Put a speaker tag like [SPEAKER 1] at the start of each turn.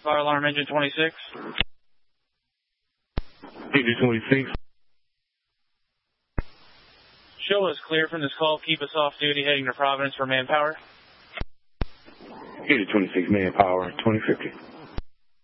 [SPEAKER 1] Fire alarm engine 26.
[SPEAKER 2] Engine 26.
[SPEAKER 1] Show us clear from this call. Keep us off duty heading to Providence for manpower.
[SPEAKER 2] Engine 26, manpower 2050.